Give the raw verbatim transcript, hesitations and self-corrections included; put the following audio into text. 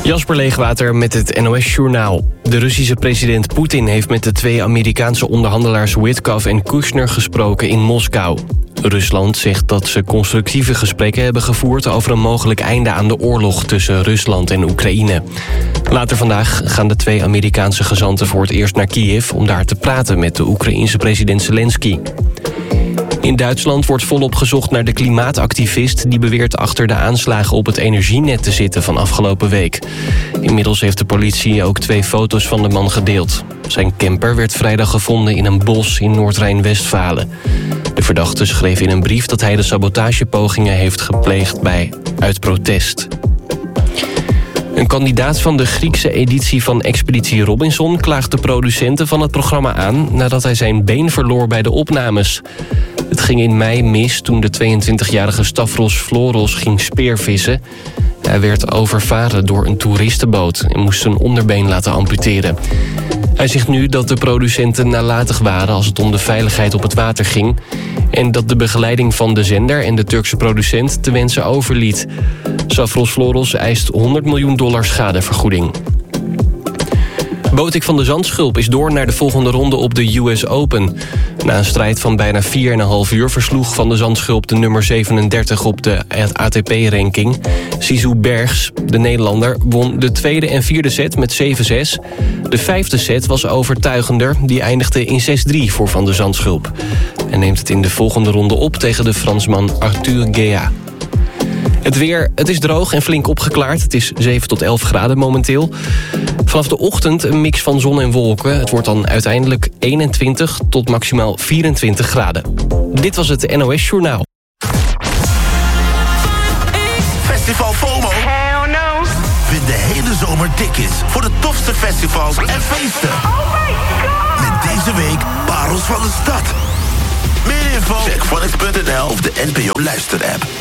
Jasper Leegwater met het N O S-journaal. De Russische president Poetin heeft met de twee Amerikaanse onderhandelaars Witkoff en Kushner gesproken in Moskou. Rusland zegt dat ze constructieve gesprekken hebben gevoerd over een mogelijk einde aan de oorlog tussen Rusland en Oekraïne. Later vandaag gaan de twee Amerikaanse gezanten voor het eerst naar Kiev om daar te praten met de Oekraïense president Zelensky. In Duitsland wordt volop gezocht naar de klimaatactivist die beweert achter de aanslagen op het energienet te zitten van afgelopen week. Inmiddels heeft de politie ook twee foto's van de man gedeeld. Zijn camper werd vrijdag gevonden in een bos in Noord-Rijn-Westfalen. De verdachte schreef in een brief dat hij de sabotagepogingen heeft gepleegd bij uit protest. Een kandidaat van de Griekse editie van Expeditie Robinson klaagt de producenten van het programma aan nadat hij zijn been verloor bij de opnames. Het ging in mei mis toen de tweeëntwintigjarige Stavros Floros ging speervissen. Hij werd overvaren door een toeristenboot en moest zijn onderbeen laten amputeren. Hij zegt nu dat de producenten nalatig waren als het om de veiligheid op het water ging en dat de begeleiding van de zender en de Turkse producent te wensen overliet. Stavros Floros eist honderd miljoen dollar schadevergoeding. Botik van de Zandschulp is door naar de volgende ronde op de U S Open. Na een strijd van bijna vier komma vijf uur versloeg Van de Zandschulp de nummer zevenendertig op de A T P-ranking. Zizou Bergs, de Nederlander, won de tweede en vierde set met zeven zes. De vijfde set was overtuigender, die eindigde in zes drie voor Van de Zandschulp. Hij neemt het in de volgende ronde op tegen de Fransman Arthur Gea. Het weer, het is droog en flink opgeklaard. Het is zeven tot elf graden momenteel. Vanaf de ochtend een mix van zon en wolken. Het wordt dan uiteindelijk eenentwintig tot maximaal vierentwintig graden. Dit was het N O S-journaal. Festival FOMO? Hell no. Win de hele zomer tickets voor de tofste festivals en feesten. Oh my god. Met deze week Parels van de Stad. Meer info? Check Phonics punt n l of de N P O Luister-app.